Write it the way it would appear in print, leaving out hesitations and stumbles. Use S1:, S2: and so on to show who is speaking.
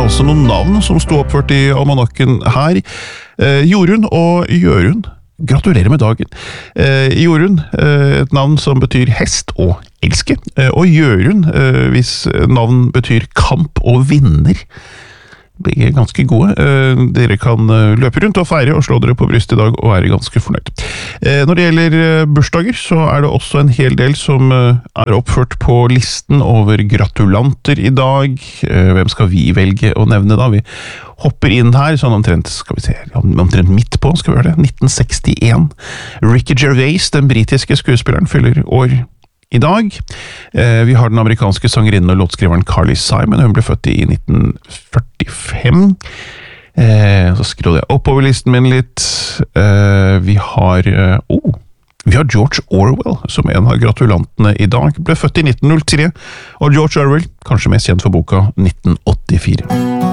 S1: også noen navn som sto oppført i almanakken her. Jorunn og Jørund. Gratulerer med dagen. Jorunn, et navn som betyr hest og elske. Og Jørund, hvis navn betyr kamp og vinner. Begge er ganske gode. Dere kan løpe rundt og feire og slå dere på bryst i dag og være ganske fornøyd. Når det gjelder bursdager, så er det også en hel del som er oppført på listen over gratulanter i dag. Hvem skal vi velge å nevne da? Vi hopper inn her, sånn omtrent, skal vi se, omtrent midt på, skal vi gjøre det, 1961. Ricky Gervais, den britiske skuespilleren, fyller år i dag. Vi har den amerikanske sangerinnen og låtskriveren Carly Simon. Hun ble født i 1945. Så scroller jeg oppover listen min litt. Vi har George Orwell, som en av gratulantene i dag. Ble født i 1903, og George Orwell, kanskje mest kjent for boka 1984.